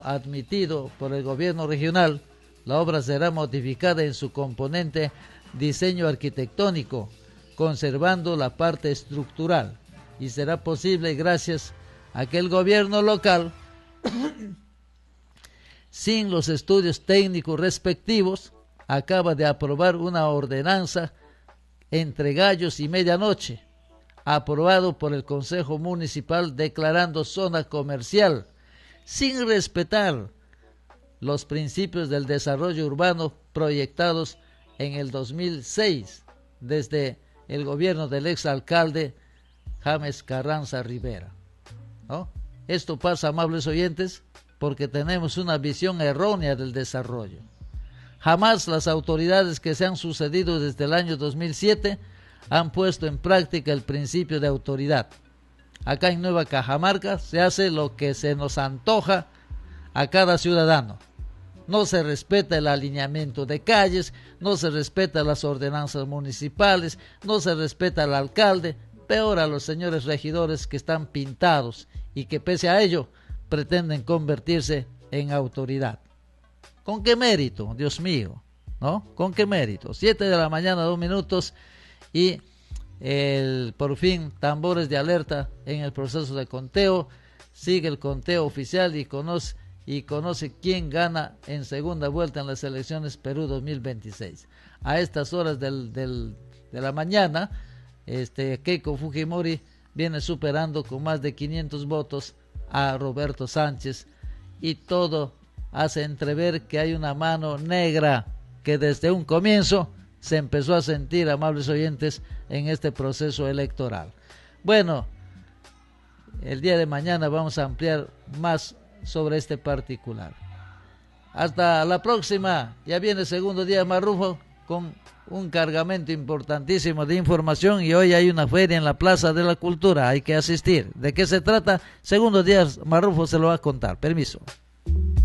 admitido por el gobierno regional, la obra será modificada en su componente diseño arquitectónico, conservando la parte estructural, y será posible gracias a que el gobierno local, sin los estudios técnicos respectivos, acaba de aprobar una ordenanza entre gallos y medianoche, aprobado por el Consejo Municipal, declarando zona comercial, sin respetar los principios del desarrollo urbano proyectados en el 2006 desde el gobierno del exalcalde James Carranza Rivera, ¿no? Esto pasa, amables oyentes, porque tenemos una visión errónea del desarrollo. Jamás las autoridades que se han sucedido desde el año 2007 han puesto en práctica el principio de autoridad. Acá en Nueva Cajamarca se hace lo que se nos antoja a cada ciudadano. No se respeta el alineamiento de calles, no se respeta las ordenanzas municipales, no se respeta al alcalde, peor a los señores regidores que están pintados y que pese a ello pretenden convertirse en autoridad. ¿Con qué mérito, Dios mío? ¿No? ¿Con qué mérito? 7 de la mañana, 2 minutos, y por fin tambores de alerta en el proceso de conteo. Sigue el conteo oficial y conoce quién gana en segunda vuelta en las elecciones Perú 2026. A estas horas de la mañana, Keiko Fujimori viene superando con más de 500 votos a Roberto Sánchez, y todo hace entrever que hay una mano negra que desde un comienzo se empezó a sentir, amables oyentes, en este proceso electoral. Bueno, el día de mañana vamos a ampliar más sobre este particular. Hasta la próxima. Ya viene el segundo día Marrufo con un cargamento importantísimo de información, y hoy hay una feria en la Plaza de la Cultura, hay que asistir. ¿De qué se trata? Segundo día Marrufo se lo va a contar. Permiso.